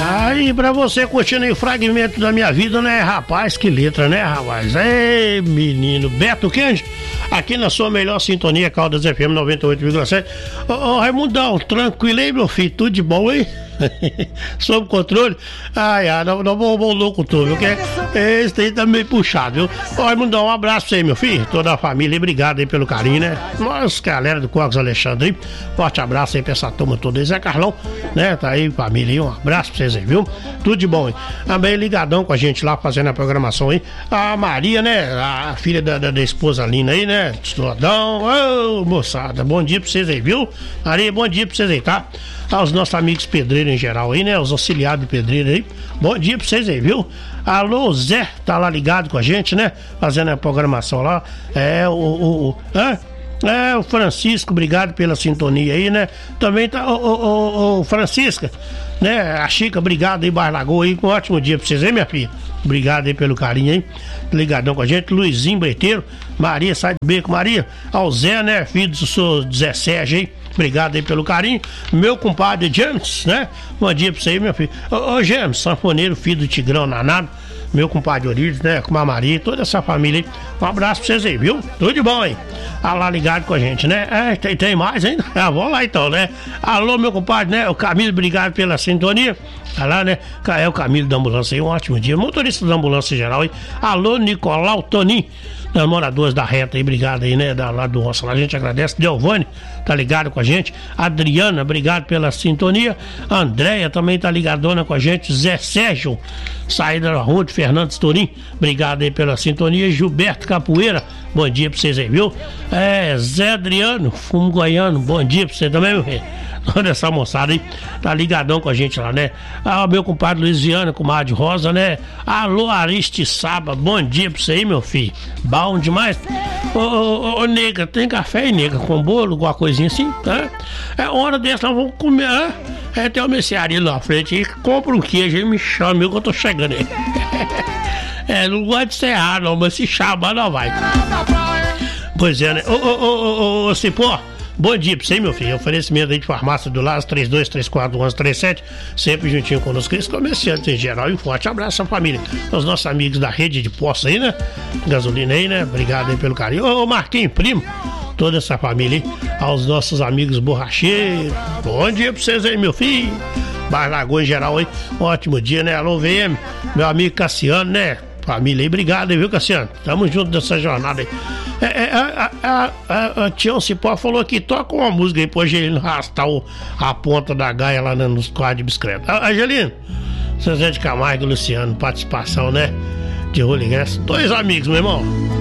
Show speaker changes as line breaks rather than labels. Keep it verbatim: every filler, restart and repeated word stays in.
Aí, pra você curtindo aí o fragmento da minha vida, né, rapaz? Que letra, né, rapaz? Ei, menino. Beto Kendi, aqui na sua melhor sintonia, Caldas F M noventa e oito vírgula sete. Ô, ô, Raimundão, tranquilo aí, meu filho? Tudo de bom, hein? Sob controle? Ai, ai, não, não vou bom locutor, viu? Que esse aí tá meio puxado, viu? Ô, Raimundão, um abraço pra você, meu filho. Toda a família, obrigado aí pelo carinho, né? Nós, galera do Cogos Alexandre aí, forte abraço aí pra essa turma toda aí. Zé Carlão, né? Tá aí, família aí, um abraço pra vocês aí, viu? Tudo de bom, hein? Também ligadão com a gente lá, fazendo a programação aí. A Maria, né? A filha da, da, da esposa Lina aí, né? Estudadão. Ô, moçada, bom dia pra vocês aí, viu? Maria, bom dia pra vocês aí, tá? Aos nossos amigos pedreiros em geral aí, né? Os auxiliares de pedreiro aí. Bom dia pra vocês aí, viu? Alô, Zé, tá lá ligado com a gente, né? Fazendo a programação lá. É, o... o, o hã? É, o Francisco, obrigado pela sintonia aí, né? Também tá o, o, o, o Francisca, né? A Chica, obrigado aí, Bairro Lagoa aí. Um ótimo dia pra vocês aí, minha filha. Obrigado aí pelo carinho aí. Ligadão com a gente. Luizinho Breiteiro, Maria, sai do beco, Maria. Ao Zé, né? Filho do seu Zé Sérgio aí. Obrigado aí pelo carinho. Meu compadre James, né? Bom dia pra você aí, meu filho. Ô, ô James, sanfoneiro, filho do Tigrão Nanado. Meu compadre Orides, né? Com a Maria, toda essa família aí. Um abraço pra vocês aí, viu? Tudo de bom aí. Ah, lá ligado com a gente, né? É, tem, tem mais ainda? Ah, vamos lá então, né? Alô, meu compadre, né? O Camilo, obrigado pela sintonia. Tá lá, né? É o Camilo da ambulância aí, um ótimo dia. Motorista da ambulância geral aí. Alô, Nicolau Toninho, das moradoras da reta aí, obrigado aí, né? Da, lá do Onça, lá a gente agradece. Delvane, tá ligado com a gente. Adriana, obrigado pela sintonia. Andréia também tá ligadona com a gente. Zé Sérgio, saída da rua de Fernandes Turim, obrigado aí pela sintonia. Gilberto Capoeira, bom dia pra vocês aí, viu? É, Zé Adriano, fumo goiano, bom dia pra você também, meu filho. Toda essa moçada aí tá ligadão com a gente lá, né? Ah, meu compadre Luiz Viana, comadre Rosa, né? Alô, Aristiçaba, bom dia pra você aí, meu filho. Bom demais. Ô, ô, ô, nega, tem café aí, nega, com bolo, alguma coisinha assim, tá? É hora dessa, nós vamos comer, né? É, tem uma mercearia lá na frente aí, compra um queijo aí, me chama, eu que eu tô chegando aí. É, não gosta de ser errado, não, mas se chamar, não vai. Pois é, né? Ô, ô, ô, ô, ô, Cipó, bom dia pra você, meu filho. Oferecimento aí de farmácia do Lázaro, três dois três quatro um um três sete, sempre juntinho conosco, esse comerciantes em geral. E um forte abraço à família. Os nossos amigos da rede de postos aí, né? Gasolina aí, né? Obrigado aí pelo carinho. Ô, ô Marquinhos, primo, toda essa família aí. Aos nossos amigos borracheiros, bom dia pra vocês aí, meu filho. Bairro Lagoa em geral aí, ótimo dia, né? Alô, V M, meu amigo Cassiano, né? Família aí, obrigado aí, viu, Cassiano? Tamo junto nessa jornada aí. É, é, a, a, a, a Tião Cipó falou aqui, toca uma música aí pro Angelino arrastar o, a ponta da gaia lá nos quadros de bicicleta. A, Angelino, Zé de Camargo e Luciano, participação, né? De Rolo Ingresso. Dois amigos, meu irmão.